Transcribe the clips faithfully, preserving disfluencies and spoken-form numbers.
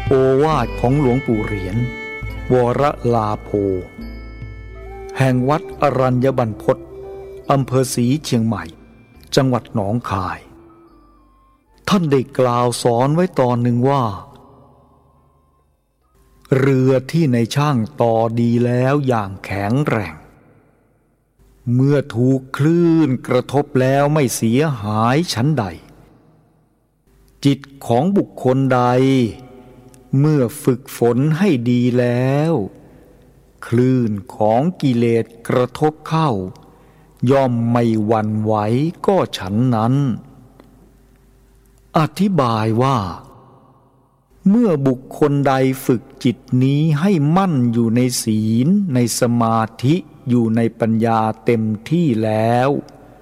โอวาทของหลวงปู่เหรียญวรลาโภแห่งวัดอรัญญบรรพตอำเภอศรีเชียงใหม่จังหวัดหนองคายท่านได้กล่าวสอนไว้ตอนหนึ่งว่าเรือที่ในช่างต่อดีแล้วอย่างแข็งแรงเมื่อถูกคลื่นกระทบแล้วไม่เสียหายชั้นใดจิตของบุคคลใดเมื่อฝึกฝนให้ดีแล้วคลื่นของกิเลสกระทบเข้าย่อมไม่หวั่นไหวก็ฉันนั้นอธิบายว่าเมื่อบุคคลใดฝึกจิตนี้ให้มั่นอยู่ในศีลในสมาธิอยู่ในปัญญาเต็มที่แล้ว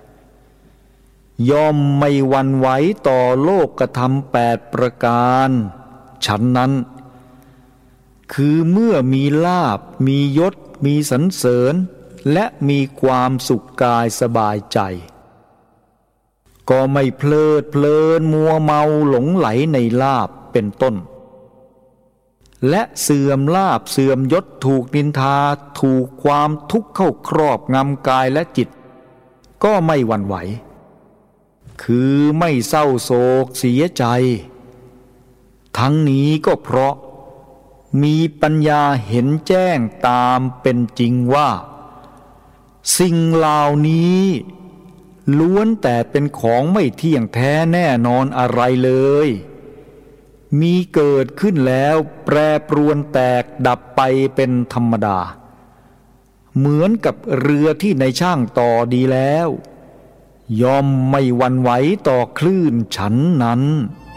ย่อมไม่หวั่นไหวต่อโลกธรรมแปดประการฉันนั้นคือเมื่อมีลาภมียศมีสรรเสริญและมีความสุขกายสบายใจก็ไม่เพลิดเพลินมัวเมาหลงไหลในลาภเป็นต้นและเสื่อมลาภเสื่อมยศถูกนินทาถูกความทุกข์เข้าครอบงำกายและจิตก็ไม่หวั่นไหวคือไม่เศร้าโศกเสียใจทั้งนี้ก็เพราะมีปัญญาเห็นแจ้งตามเป็นจริงว่าสิ่งเหล่านี้ล้วนแต่เป็นของไม่เที่ยงแท้แน่นอนอะไรเลยมีเกิดขึ้นแล้วแปรปรวนแตกดับไปเป็นธรรมดาเหมือนกับเรือที่ในช่างต่อดีแล้วย่อมไม่หวั่นไหวต่อคลื่นฉันนั้น